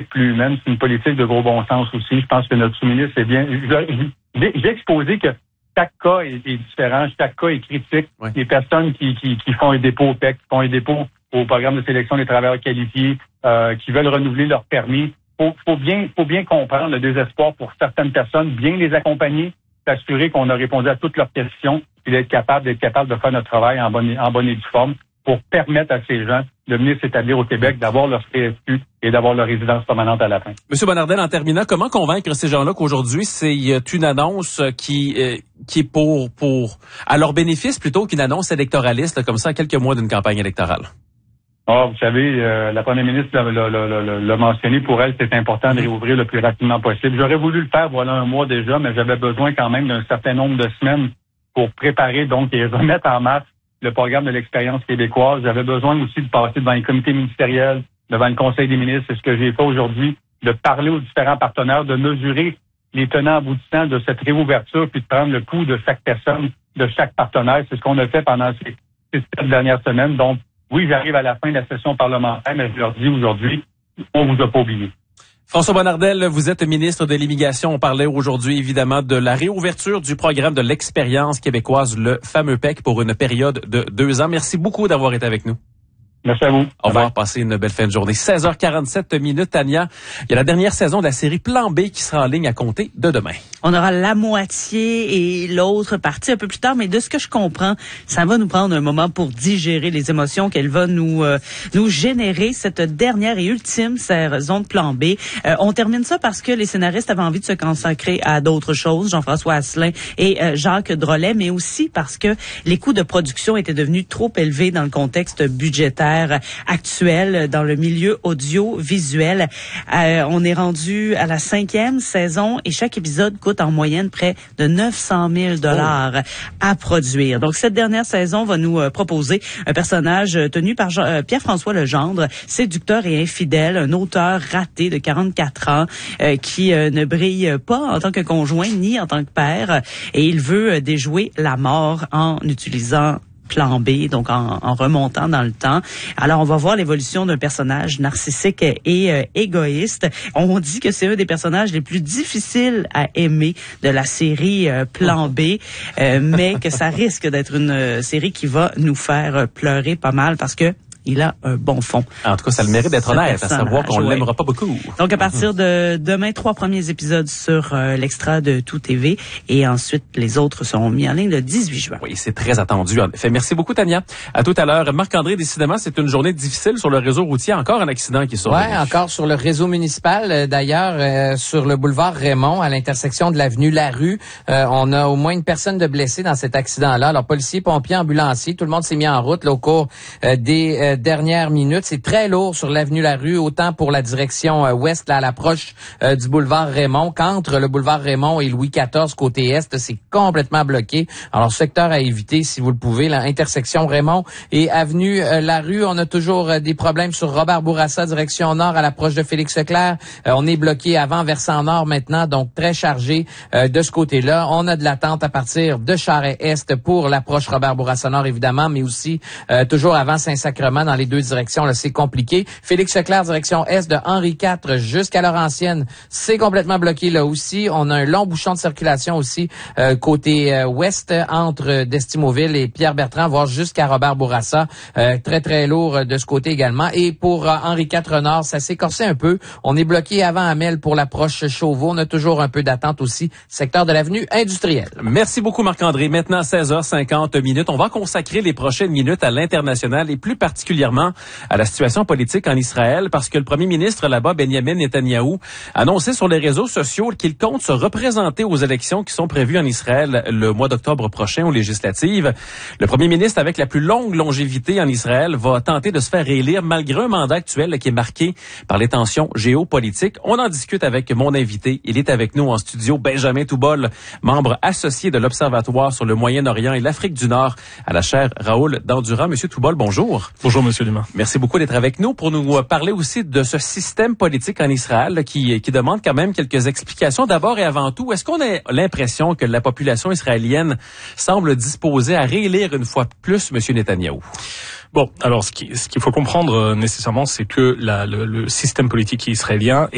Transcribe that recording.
plus humaine. C'est une politique de gros bon sens aussi. Je pense que notre sous-ministre est bien. J'ai exposé que chaque cas est différent, chaque cas est critique. Oui. Les personnes qui font un dépôt au PEC, qui font un dépôt au programme de sélection des travailleurs qualifiés, qui veulent renouveler leur permis. Faut bien comprendre le désespoir pour certaines personnes, bien les accompagner, s'assurer qu'on a répondu à toutes leurs questions et d'être capable de faire notre travail en bonne et due forme pour permettre à ces gens de venir s'établir au Québec, d'avoir leur CSQ et d'avoir leur résidence permanente à la fin. Monsieur Bonnardel, en terminant, comment convaincre ces gens-là qu'aujourd'hui, c'est une annonce qui est pour à leur bénéfice plutôt qu'une annonce électoraliste, là, comme ça, à quelques mois d'une campagne électorale? Vous savez, la première ministre l'a mentionné, pour elle, c'est important de réouvrir le plus rapidement possible. J'aurais voulu le faire, voilà un mois déjà, mais j'avais besoin quand même d'un certain nombre de semaines pour préparer donc et remettre en marche le programme de l'expérience québécoise. J'avais besoin aussi de passer devant les comités ministériels, devant le Conseil des ministres. C'est ce que j'ai fait aujourd'hui, de parler aux différents partenaires, de mesurer les tenants aboutissants de cette réouverture, puis de prendre le pouls de chaque personne, de chaque partenaire. C'est ce qu'on a fait pendant ces 7 dernières semaines. Donc, oui, j'arrive à la fin de la session parlementaire, mais je leur dis aujourd'hui, on vous a pas oublié. François Bonnardel, vous êtes ministre de l'Immigration. On parlait aujourd'hui, évidemment, de la réouverture du programme de l'expérience québécoise, le fameux PEC, pour une période de 2 ans. Merci beaucoup d'avoir été avec nous. Merci à vous. Au revoir, passez une belle fin de journée. 16h47, Tania. Il y a la dernière saison de la série Plan B qui sera en ligne à compter de demain. On aura la moitié et l'autre partie un peu plus tard, mais de ce que je comprends, ça va nous prendre un moment pour digérer les émotions qu'elle va nous générer, cette dernière et ultime saison de Plan B. On termine ça parce que les scénaristes avaient envie de se consacrer à d'autres choses, Jean-François Asselin et Jacques Drolet, mais aussi parce que les coûts de production étaient devenus trop élevés dans le contexte budgétaire actuel dans le milieu audiovisuel. On est rendu à la 5e saison et chaque épisode coûte en moyenne près de 900 000 $ à produire. Donc, cette dernière saison va nous proposer un personnage tenu par Pierre-François Legendre, séducteur et infidèle, un auteur raté de 44 ans qui ne brille pas en tant que conjoint ni en tant que père et il veut déjouer la mort en utilisant Plan B, donc en remontant dans le temps. Alors, on va voir l'évolution d'un personnage narcissique et égoïste. On dit que c'est un des personnages les plus difficiles à aimer de la série Plan B, mais que ça risque d'être une série qui va nous faire pleurer pas mal parce que il a un bon fond. En tout cas, ça le mérite d'être honnête, à savoir qu'on l'aimera pas beaucoup. Donc, à partir de demain, 3 premiers épisodes sur l'extra de Tout TV et ensuite, les autres seront mis en ligne le 18 juin. Oui, c'est très attendu. En effet. Merci beaucoup, Tania. À tout à l'heure. Marc-André, décidément, c'est une journée difficile sur le réseau routier. Encore un accident qui est survenu. Oui, encore sur le réseau municipal. D'ailleurs, sur le boulevard Raymond, à l'intersection de l'avenue Larue, on a au moins une personne de blessée dans cet accident-là. Alors, policiers, pompiers, ambulanciers, tout le monde s'est mis en route là, au cours des dernières minutes. C'est très lourd sur l'avenue Larue, autant pour la direction ouest, là, à l'approche du boulevard Raymond, qu'entre le boulevard Raymond et Louis XIV côté est, c'est complètement bloqué. Alors, secteur à éviter si vous le pouvez, la intersection Raymond et avenue Larue. On a toujours des problèmes sur Robert Bourassa, direction nord, à l'approche de Félix-Leclerc. On est bloqué avant versant nord maintenant, donc très chargé de ce côté-là. On a de l'attente à partir de Charest-Est pour l'approche Robert Bourassa nord, évidemment, mais aussi toujours avant Saint-Sacrement dans les deux directions, là, c'est compliqué. Félix-Leclerc, direction est de Henri IV jusqu'à Laurentienne, c'est complètement bloqué là aussi. On a un long bouchon de circulation aussi côté ouest entre Destimoville et Pierre-Bertrand, voire jusqu'à Robert Bourassa. Très, très lourd de ce côté également. Et pour Henri IV Nord, ça s'est corsé un peu. On est bloqué avant Amel pour l'approche Chauveau. On a toujours un peu d'attente aussi, secteur de l'avenue industrielle. Merci beaucoup, Marc-André. Maintenant, 16h50. On va consacrer les prochaines minutes à l'international et plus particulièrement à la situation politique en Israël parce que le premier ministre là-bas, Benjamin Netanyahou, a annoncé sur les réseaux sociaux qu'il compte se représenter aux élections qui sont prévues en Israël le mois d'octobre prochain aux législatives. Le premier ministre avec la plus longue longévité en Israël va tenter de se faire réélire malgré un mandat actuel qui est marqué par les tensions géopolitiques. On en discute avec mon invité. Il est avec nous en studio, Benjamin Toubol, membre associé de l'Observatoire sur le Moyen-Orient et l'Afrique du Nord à la chaire Raoul Dandurand. Monsieur Toubol, bonjour. Bonjour, Monsieur Dumas. Merci beaucoup d'être avec nous pour nous parler aussi de ce système politique en Israël qui demande quand même quelques explications. D'abord et avant tout, est-ce qu'on a l'impression que la population israélienne semble disposée à réélire une fois plus M. Netanyahou? Bon, alors ce qu'il faut comprendre nécessairement, c'est que le système politique israélien